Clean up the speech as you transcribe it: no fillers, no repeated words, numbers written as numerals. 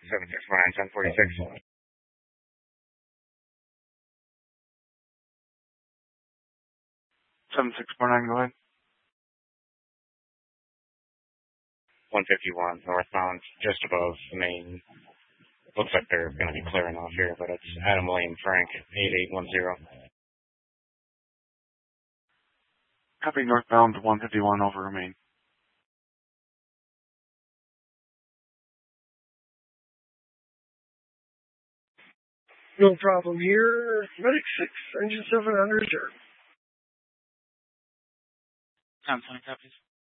7649 1046. 7649, go ahead. 151 northbound, just above the main. Looks like they're going to be clearing off here, but it's Adam William Frank, 8810. Copy northbound 151 over Main. No problem here. Medic 6, engine 7 on reserve. Tom 20 copies.